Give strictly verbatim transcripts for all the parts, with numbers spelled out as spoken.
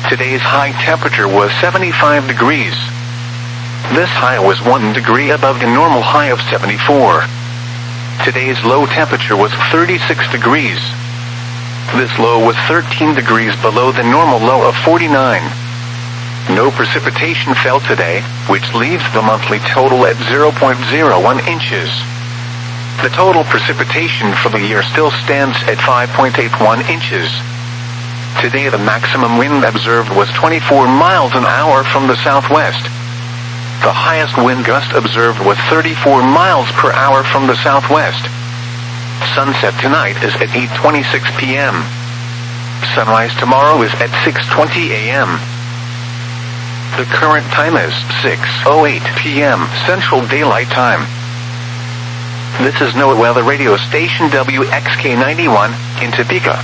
Today's high temperature was seventy-five degrees. This high was one degree above the normal high of seventy-four. Today's low temperature was thirty-six degrees. This low was thirteen degrees below the normal low of forty-nine. No precipitation fell today, which leaves the monthly total at zero point zero one inches. The total precipitation for the year still stands at five point eight one inches. Today the maximum wind observed was twenty-four miles an hour from the southwest. The highest wind gust observed was thirty-four miles per hour from the southwest. Sunset tonight is at eight twenty-six p m Sunrise tomorrow is at six twenty a m The current time is six oh eight p m Central Daylight Time. This is NOAA Weather Radio Station W X K ninety-one in Topeka.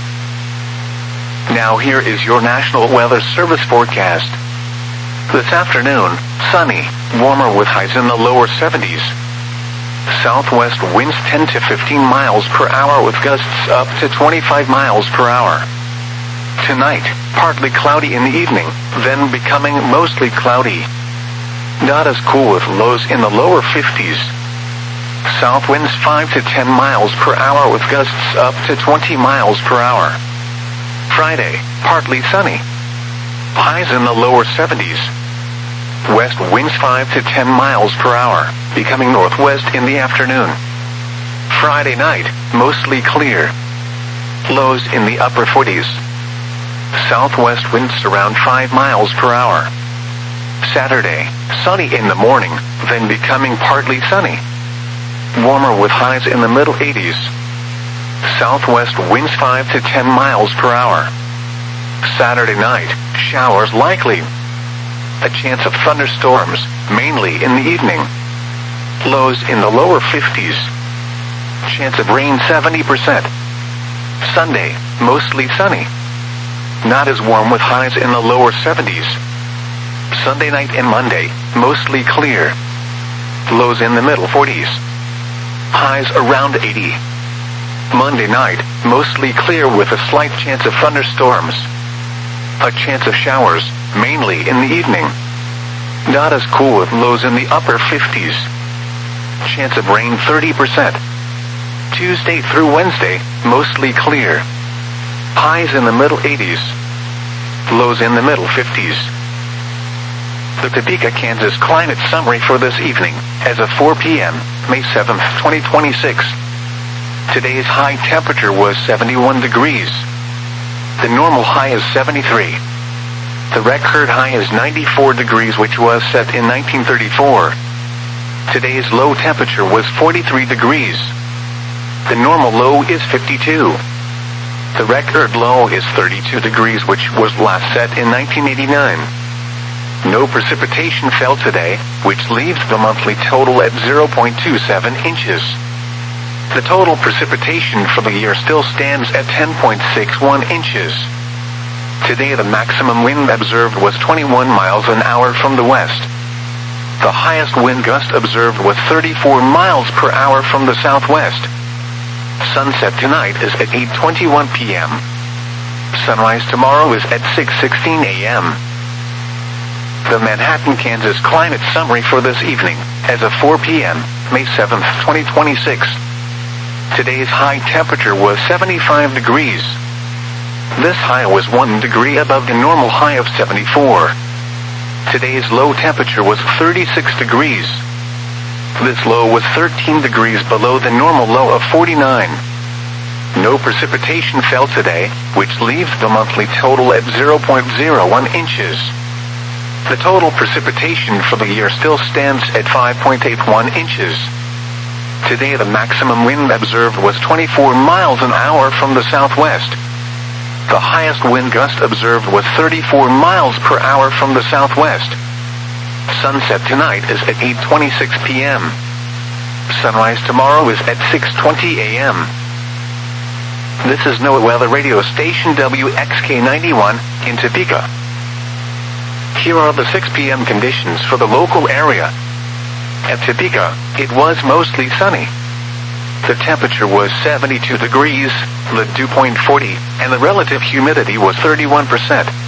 Now here is your National Weather Service forecast. This afternoon, sunny, warmer with highs in the lower seventies. Southwest winds ten to fifteen miles per hour with gusts up to twenty-five miles per hour. Tonight, partly cloudy in the evening, then becoming mostly cloudy. Not as cool with lows in the lower fifties. South winds five to ten miles per hour with gusts up to twenty miles per hour. Friday, partly sunny. Highs in the lower seventies. West winds five to ten miles per hour, becoming northwest in the afternoon. Friday night, mostly clear. Lows in the upper forties. Southwest winds around five miles per hour. Saturday, sunny in the morning, then becoming partly sunny. Warmer with highs in the middle eighties. Southwest winds five to ten miles per hour. Saturday night, showers likely. A chance of thunderstorms, mainly in the evening. Lows in the lower fifties. Chance of rain seventy percent. Sunday, mostly sunny. Not as warm with highs in the lower seventies. Sunday night and Monday, mostly clear. Lows in the middle forties. Highs around eighty. Monday night, mostly clear with a slight chance of thunderstorms. A chance of showers, mainly in the evening. Not as cool with lows in the upper fifties. Chance of rain thirty percent. Tuesday through Wednesday, mostly clear. Highs in the middle eighties. Lows in the middle fifties. The Topeka, Kansas climate summary for this evening, as of four p m, May seventh, twenty twenty-six. Today's high temperature was seventy-one degrees. The normal high is seventy-three. The record high is ninety-four degrees, which was set in nineteen thirty-four. Today's low temperature was forty-three degrees. The normal low is fifty-two. The record low is thirty-two degrees, which was last set in nineteen eighty-nine. No precipitation fell today, which leaves the monthly total at zero point two seven inches. The total precipitation for the year still stands at ten point six one inches. Today the maximum wind observed was twenty-one miles an hour from the west. The highest wind gust observed was thirty-four miles per hour from the southwest. Sunset tonight is at eight twenty-one p m Sunrise tomorrow is at six sixteen a m The Manhattan, Kansas climate summary for this evening, as of four p m, May seventh, twenty twenty-six. Today's high temperature was seventy-five degrees. This high was one degree above the normal high of seventy-four. Today's low temperature was thirty-six degrees. This low was thirteen degrees below the normal low of forty-nine. No precipitation fell today, which leaves the monthly total at zero point zero one inches. The total precipitation for the year still stands at five point eight one inches. Today the maximum wind observed was twenty-four miles an hour from the southwest. The highest wind gust observed was thirty-four miles per hour from the southwest. Sunset tonight is at eight twenty-six p m Sunrise tomorrow is at six twenty a m This is NOAA Weather Radio Station W X K ninety-one in Topeka. Here are the six p m conditions for the local area. At Topeka, it was mostly sunny. The temperature was seventy-two degrees, the dew point forty, and the relative humidity was thirty-one percent.